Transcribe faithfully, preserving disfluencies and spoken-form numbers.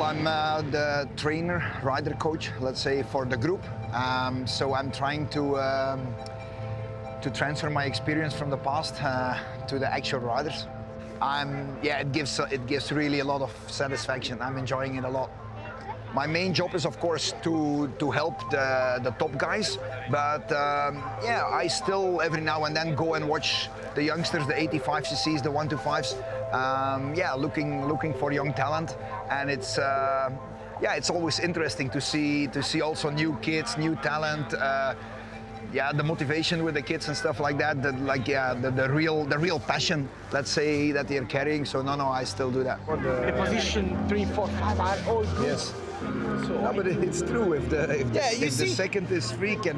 I'm uh, the trainer, rider coach, let's say, for the group. Um, so I'm trying to um, to transfer my experience from the past uh, to the actual riders. I'm, yeah, it gives it gives really a lot of satisfaction. I'm enjoying it a lot. My main job is, of course, to to help the the top guys, but um, yeah, I still every now and then go and watch the youngsters, the eighty-five c c's, the one twenty-fives. Um, yeah, looking looking for young talent, and it's uh, yeah, it's always interesting to see to see also new kids, new talent. Uh, yeah, the motivation with the kids and stuff like that. The, like yeah, the, the real the real passion, let's say, that they're carrying. So no, no, I still do that. The position three, four, five are all good. Yes. So No, but it's true. If the if, Yeah, the, you if the see- second is free, can